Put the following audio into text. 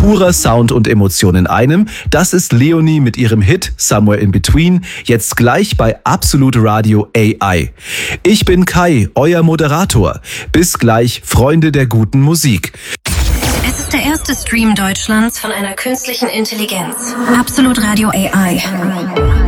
Purer Sound und Emotion in einem. Das ist Leonie mit ihrem Hit Somewhere in Between, jetzt gleich bei Absolut Radio AI. Ich bin Kai, euer Moderator. Bis gleich, Freunde der guten Musik. Es ist der erste Stream Deutschlands von einer künstlichen Intelligenz. Absolut Radio AI.